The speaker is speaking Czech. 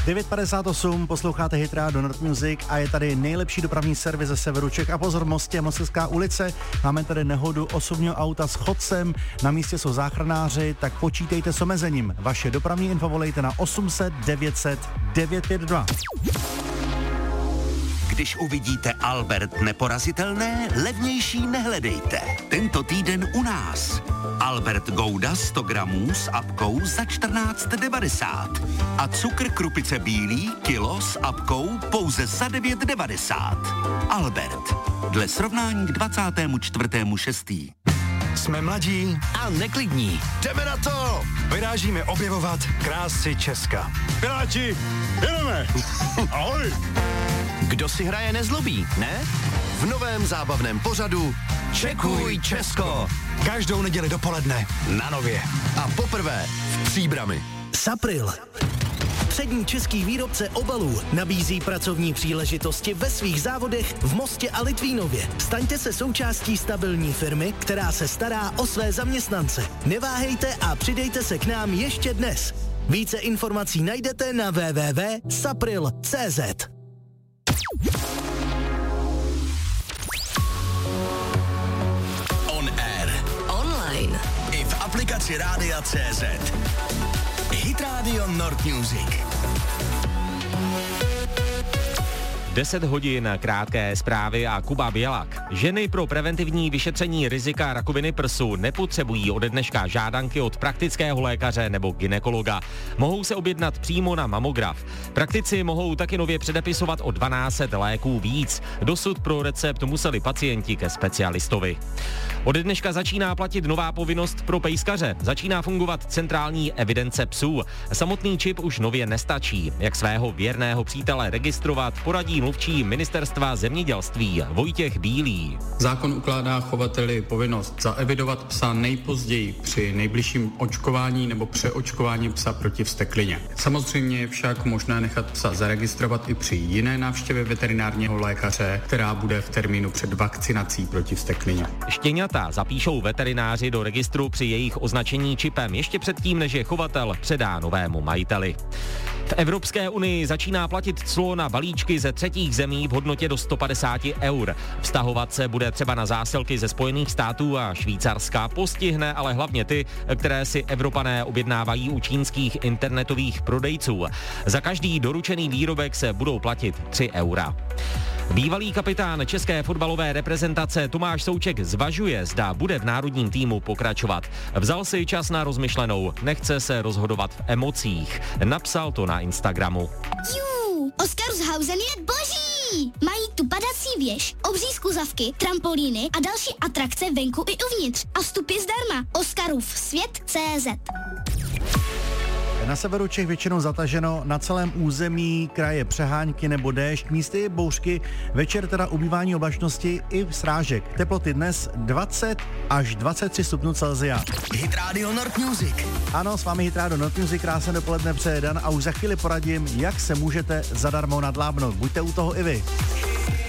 9:58, posloucháte Hit Radio Nord Music a je tady nejlepší dopravní servis ze severu Čech a pozor, v Mostě, Mostecká ulice. Máme tady nehodu osobního auta s chodcem, na místě jsou záchranáři, tak počítejte s omezením. Vaše dopravní info volejte na 800 900 952. Když uvidíte Albert neporazitelné, levnější nehledejte. Tento týden u nás. Albert Gouda 100 gramů s apkou za 14,90. A cukr Krupice bílý kilo s apkou pouze za 9,90. Albert. Dle srovnání k 24.6. Jsme mladí a neklidní. Jdeme na to! Vyrážíme objevovat krásy Česka. Piráti, jedeme! Ahoj! Kdo si hraje nezlobí, ne? V novém zábavném pořadu Čekuj Česko. Každou neděli dopoledne na Nově. A poprvé v Příbrami. Sapril. Přední český výrobce obalů nabízí pracovní příležitosti ve svých závodech v Mostě a Litvínově. Staňte se součástí stabilní firmy, která se stará o své zaměstnance. Neváhejte a přidejte se k nám ještě dnes. Více informací najdete na www.sapril.cz. On air. Online. I v aplikaci Rádia.cz. Hit Radio Nord Music. 10 hodin, krátké zprávy a Kuba Bělak. Ženy pro preventivní vyšetření rizika rakoviny prsu nepotřebují ode dneška žádanky od praktického lékaře nebo gynekologa. Mohou se objednat přímo na mamograf. Praktici mohou taky nově předepisovat o 1200 léků víc. Dosud pro recept museli pacienti ke specialistovi. Ode dneška začíná platit nová povinnost pro pejskaře. Začíná fungovat centrální evidence psů. Samotný čip už nově nestačí. Jak svého věrného přítele registrovat, poradí mluvčí Ministerstva zemědělství Vojtěch Bílý. Zákon ukládá chovateli povinnost zaevidovat psa nejpozději při nejbližším očkování nebo přeočkování psa proti vzteklině. Samozřejmě je však možné nechat psa zaregistrovat i při jiné návštěvě veterinárního lékaře, která bude v termínu před vakcinací proti vzteklině. Štěňata zapíšou veterináři do registru při jejich označení čipem ještě předtím, než je chovatel předá novému majiteli. V Evropské unii začíná platit clo na balíčky ze třetích zemí v hodnotě do 150 eur. Vztahovat se bude třeba na zásilky ze Spojených států a Švýcarska, postihne ale hlavně ty, které si Evropané objednávají u čínských internetových prodejců. Za každý doručený výrobek se budou platit 3 eura. Bývalý kapitán české fotbalové reprezentace Tomáš Souček zvažuje, zda bude v národním týmu pokračovat. Vzal si čas na rozmyšlenou, nechce se rozhodovat v emocích. Napsal to na Instagramu. Oscarshausen je boží! Mají tu padací věž, obří skluzavky, trampolíny a další atrakce venku i uvnitř. A vstup je zdarma. Oscarův svět.cz. Na severu Čech většinou zataženo, na celém území kraje přehánky nebo déšť, místy bouřky, večer teda ubývání oblačnosti i srážek. Teploty dnes 20 až 23 stupňů Celsia. Hit Radio Nord Music. Ano, s vámi Hit Radio Nord Music, krásné dopoledne přeje Dan a už za chvíli poradím, jak se můžete zadarmo nadlábnout. Buďte u toho i vy.